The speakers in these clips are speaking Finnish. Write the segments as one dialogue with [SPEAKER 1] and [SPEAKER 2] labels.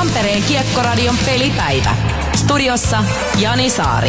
[SPEAKER 1] Tampereen Kiekkoradion pelipäivä. Studiossa Jani Saari.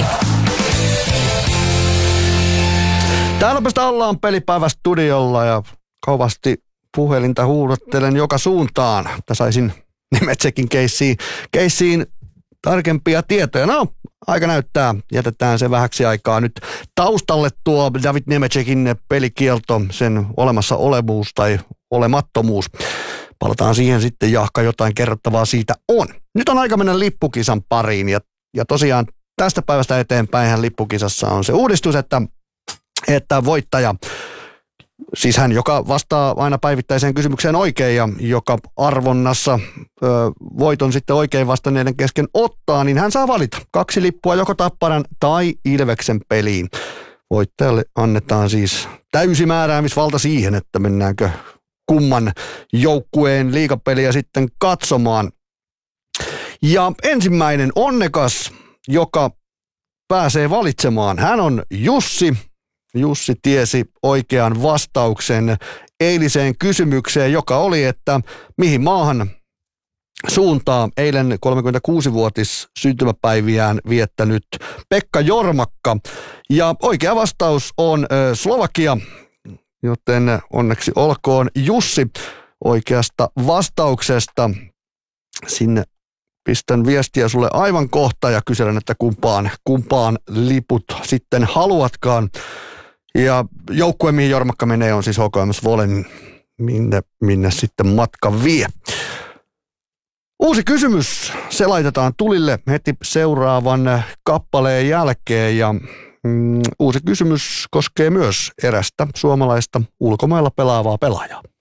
[SPEAKER 2] Täälläpä sitä ollaan pelipäivä studiolla ja kovasti puhelinta huudattelen joka suuntaan. Että saisin Nemetsekin keissiin tarkempia tietoja. No, aika näyttää. Jätetään se vähäksi aikaa nyt taustalle tuo David Nemetsekin pelikielto, sen olemassa olevuus tai olemattomuus. Palataan siihen sitten, Jahka, jotain kerrottavaa siitä on. Nyt on aika mennä lippukisan pariin ja tosiaan tästä päivästä eteenpäin lippukisassa on se uudistus, että voittaja, siis hän, joka vastaa aina päivittäiseen kysymykseen oikein ja joka arvonnassa voiton sitten oikein vastanneiden kesken ottaa, niin hän saa valita 2 lippua joko Tapparan tai Ilveksen peliin. Voittajalle annetaan siis täysimääräämisvalta siihen, että mennäänkö kumman joukkueen liigapeliä sitten katsomaan. Ja ensimmäinen onnekas, joka pääsee valitsemaan, hän on Jussi. Jussi tiesi oikean vastauksen eiliseen kysymykseen, joka oli, että mihin maahan suuntaa eilen 36-vuotis syntymäpäiviään viettänyt Pekka Jormakka. Ja oikea vastaus on Slovakia, joten onneksi olkoon Jussi oikeasta vastauksesta. Sinne pistän viestiä sulle aivan kohta ja kyselen, että kumpaan liput sitten haluatkaan. Ja joukkue, mihin Jormakka menee, on siis HKMS Volen, minne sitten matka vie. Uusi kysymys, se laitetaan tulille heti seuraavan kappaleen jälkeen ja uusi kysymys koskee myös erästä suomalaista ulkomailla pelaavaa pelaajaa.